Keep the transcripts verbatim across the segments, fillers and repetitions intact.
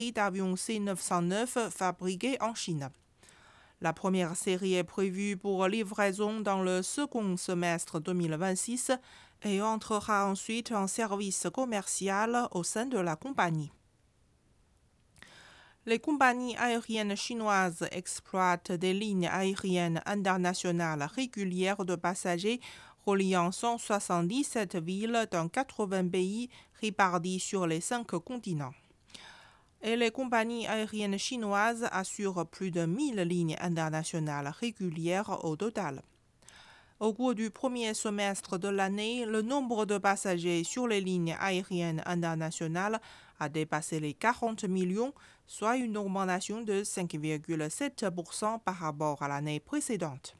d'avions C neuf cent neuf fabriqués en Chine. La première série est prévue pour livraison dans le second semestre deux mille vingt-six et entrera ensuite en service commercial au sein de la compagnie. Les compagnies aériennes chinoises exploitent des lignes aériennes internationales régulières de passagers reliant cent soixante-dix-sept villes dans quatre-vingts pays répartis sur les cinq continents. Et les compagnies aériennes chinoises assurent plus de mille lignes internationales régulières au total. Au cours du premier semestre de l'année, le nombre de passagers sur les lignes aériennes internationales a dépassé les quarante millions, soit une augmentation de cinq virgule sept pour cent par rapport à l'année précédente.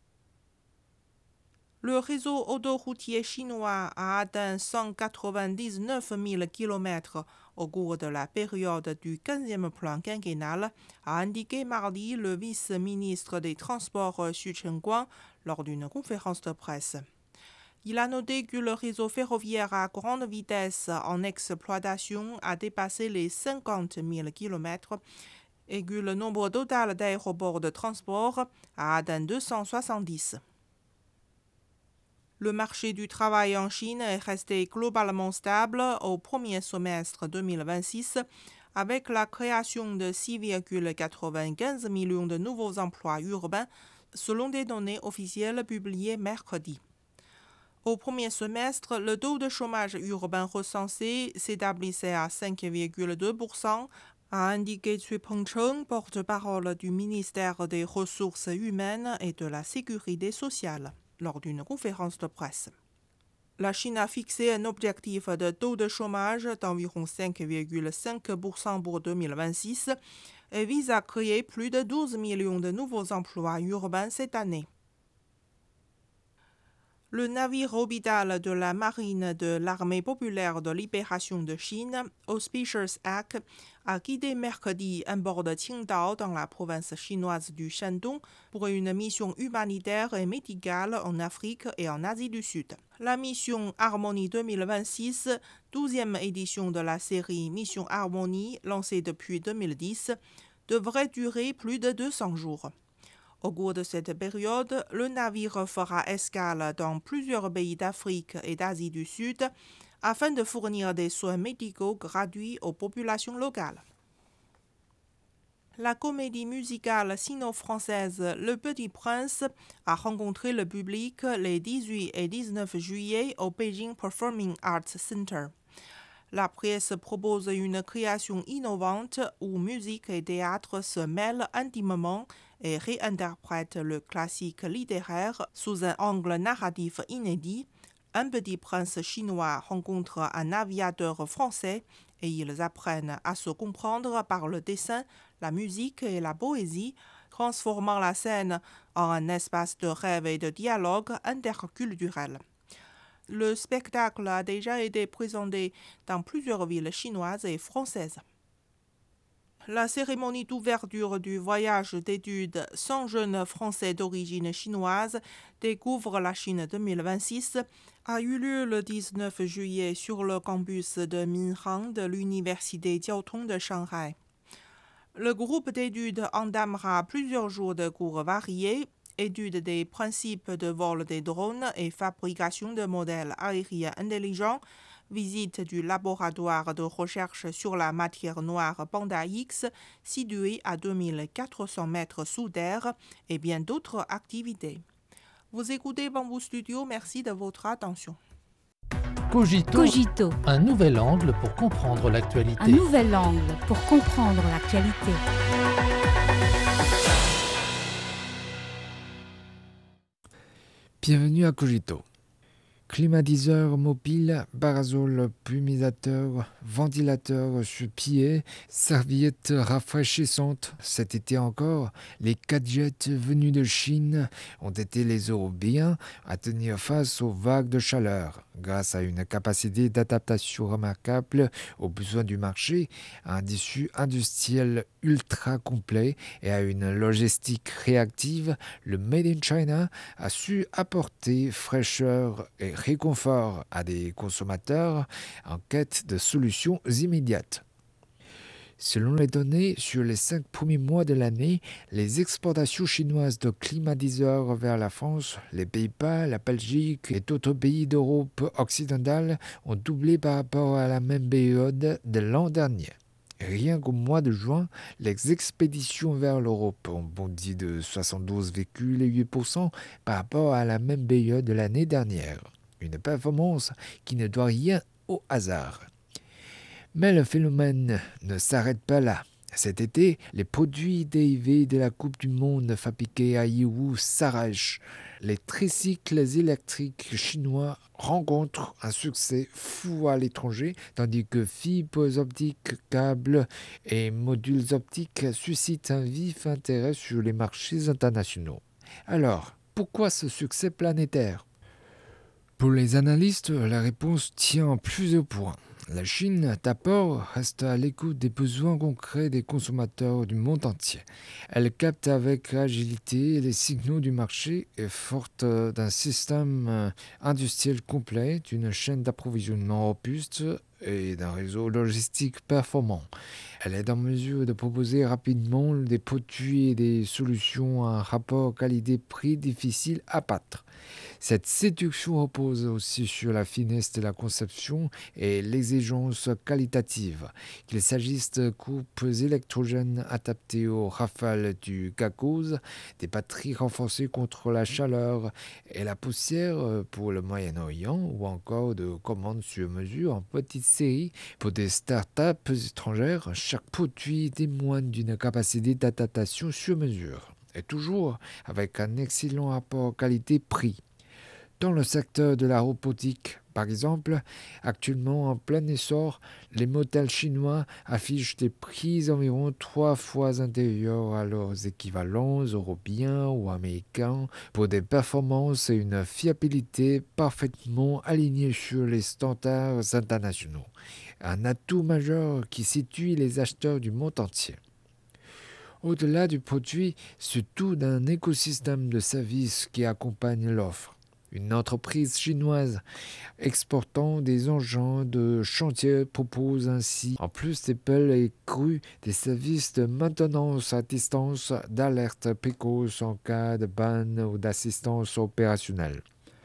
Le réseau autoroutier chinois a atteint cent quatre-vingt-dix-neuf mille kilomètres au cours de la période du quinzième plan quinquennal, a indiqué mardi le vice-ministre des Transports Xu Chengguang lors d'une conférence de presse. Il a noté que le réseau ferroviaire à grande vitesse en exploitation a dépassé les cinquante mille kilomètres et que le nombre total d'aéroports de transport a atteint deux cent soixante-dix. Le marché du travail en Chine est resté globalement stable au premier semestre deux mille vingt-six avec la création de six virgule quatre-vingt-quinze millions de nouveaux emplois urbains selon des données officielles publiées mercredi. Au premier semestre, le taux de chômage urbain recensé s'établissait à cinq virgule deux pour cent, a indiqué Cui Pengcheng, porte-parole du ministère des Ressources humaines et de la Sécurité sociale, lors d'une conférence de presse. La Chine a fixé un objectif de taux de chômage d'environ cinq virgule cinq pour cent pour deux mille vingt-six et vise à créer plus de douze millions de nouveaux emplois urbains cette année. Le navire orbital de la marine de l'Armée populaire de libération de Chine, Auspicious Act, a quitté mercredi un bord de Qingdao dans la province chinoise du Shandong pour une mission humanitaire et médicale en Afrique et en Asie du Sud. La mission Harmonie deux mille vingt-six, douzième édition de la série Mission Harmonie lancée depuis deux mille dix, devrait durer plus de deux cents jours. Au cours de cette période, le navire fera escale dans plusieurs pays d'Afrique et d'Asie du Sud afin de fournir des soins médicaux gratuits aux populations locales. La comédie musicale sino-française Le Petit Prince a rencontré le public les dix-huit et dix-neuf juillet au Beijing Performing Arts Center. La pièce propose une création innovante où musique et théâtre se mêlent intimement et réinterprète le classique littéraire sous un angle narratif inédit. Un petit prince chinois rencontre un aviateur français et ils apprennent à se comprendre par le dessin, la musique et la poésie, transformant la scène en un espace de rêve et de dialogue interculturel. Le spectacle a déjà été présenté dans plusieurs villes chinoises et françaises. La cérémonie d'ouverture du voyage d'études cent jeunes Français d'origine chinoise découvrent la Chine deux mille vingt-six a eu lieu le dix-neuf juillet sur le campus de Minhang de l'Université Jiaotong de Shanghai. Le groupe d'études entamera plusieurs jours de cours variés, études des principes de vol des drones et fabrication de modèles aériens intelligents, visite du laboratoire de recherche sur la matière noire Panda X, situé à deux mille quatre cents mètres sous terre, et bien d'autres activités. Vous écoutez Bamboo Studio, merci de votre attention. Cogito, Cogito, un nouvel angle pour comprendre l'actualité. un nouvel angle pour comprendre l'actualité. Bienvenue à Cogito. Climatiseur mobile, parasol plumisateur, ventilateur sur pied, serviettes rafraîchissantes. Cet été encore, les gadgets venus de Chine ont été les Européens à tenir face aux vagues de chaleur. Grâce à une capacité d'adaptation remarquable aux besoins du marché, à un tissu industriel ultra complet et à une logistique réactive, le Made in China a su apporter fraîcheur et réconfort à des consommateurs en quête de solutions immédiates. Selon les données, sur les cinq premiers mois de l'année, les exportations chinoises de climatiseurs vers la France, les Pays-Bas, la Belgique et d'autres pays d'Europe occidentale ont doublé par rapport à la même période de l'an dernier. Rien qu'au mois de juin, les expéditions vers l'Europe ont bondi de soixante-douze virgule huit pour cent par rapport à la même période de l'année dernière. Une performance qui ne doit rien au hasard. Mais le phénomène ne s'arrête pas là. Cet été, les produits dérivés de la Coupe du Monde fabriqués à Yiwu s'arrachent. Les tricycles électriques chinois rencontrent un succès fou à l'étranger, tandis que fibres optiques, câbles et modules optiques suscitent un vif intérêt sur les marchés internationaux. Alors, pourquoi ce succès planétaire ? Pour les analystes, la réponse tient en plusieurs points. La Chine, d'abord, reste à l'écoute des besoins concrets des consommateurs du monde entier. Elle capte avec agilité les signaux du marché et forte d'un système industriel complet, d'une chaîne d'approvisionnement robuste et d'un réseau logistique performant. Elle est en mesure de proposer rapidement des produits et des solutions à un rapport qualité-prix difficile à battre. Cette séduction repose aussi sur la finesse de la conception et l'exigence qualitative, qu'il s'agisse de coupes électrogènes adaptées aux rafales du glucose, des batteries renforcées contre la chaleur et la poussière pour le Moyen-Orient ou encore de commandes sur mesure en petite série pour des start-up étrangères. Chaque produit témoigne d'une capacité d'adaptation sur mesure et toujours avec un excellent rapport qualité-prix. Dans le secteur de la robotique, par exemple, actuellement en plein essor, les modèles chinois affichent des prix environ trois fois inférieurs à leurs équivalents européens ou américains pour des performances et une fiabilité parfaitement alignées sur les standards internationaux. Un atout majeur qui séduit les acheteurs du monde entier. Au-delà du produit, c'est tout d'un écosystème de services qui accompagne l'offre. Une entreprise chinoise exportant des engins de chantier propose ainsi, en plus des pelles et crues, des services de maintenance à distance, d'alerte précoce en cas de panne ou d'assistance opérationnelle.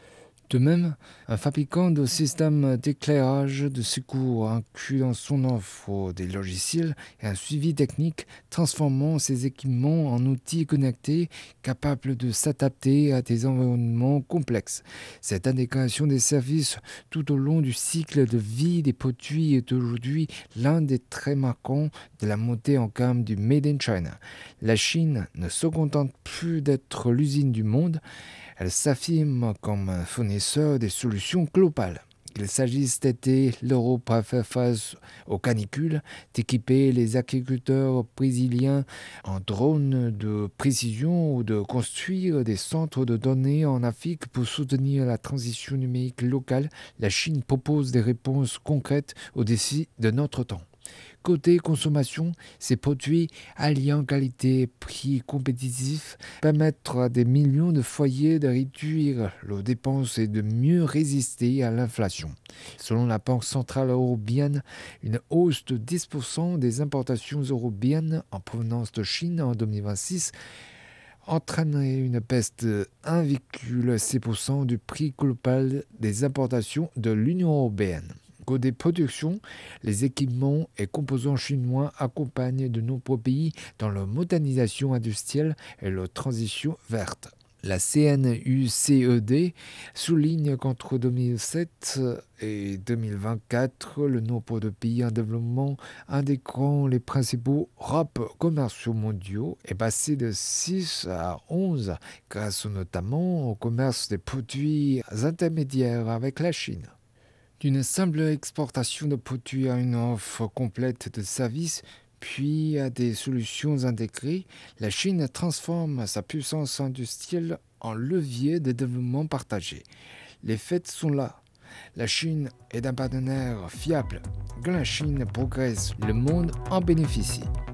De même, un fabricant de systèmes d'éclairage de secours inclut dans son offre des logiciels et un suivi technique, transformant ses équipements en outils connectés capables de s'adapter à des environnements complexes. Cette intégration des services tout au long du cycle de vie des produits est aujourd'hui l'un des traits marquants de la montée en gamme du Made in China. La Chine ne se contente plus d'être l'usine du monde. Elle s'affirme comme un fournisseur des solutions globales. Qu'il s'agisse d'aider l'Europe à faire face aux canicules, d'équiper les agriculteurs brésiliens en drones de précision ou de construire des centres de données en Afrique pour soutenir la transition numérique locale, la Chine propose des réponses concrètes aux défis de notre temps. Côté consommation, ces produits alliant qualité et prix compétitifs permettent à des millions de foyers de réduire leurs dépenses et de mieux résister à l'inflation. Selon la Banque centrale européenne, une hausse de dix pour cent des importations européennes en provenance de Chine en deux mille vingt-six entraînerait une baisse de un virgule six pour cent du prix global des importations de l'Union européenne. Côté production, les équipements et composants chinois accompagnent de nombreux pays dans leur modernisation industrielle et leur transition verte. La C N U C E D souligne qu'entre deux mille sept et deux mille vingt-quatre, le nombre de pays en développement intégrant les principaux hubs commerciaux mondiaux est passé de six à onze, grâce notamment au commerce des produits intermédiaires avec la Chine. D'une simple exportation de produits à une offre complète de services, puis à des solutions intégrées, la Chine transforme sa puissance industrielle en levier de développement partagé. Les faits sont là. La Chine est un partenaire fiable. Quand la Chine progresse, le monde en bénéficie.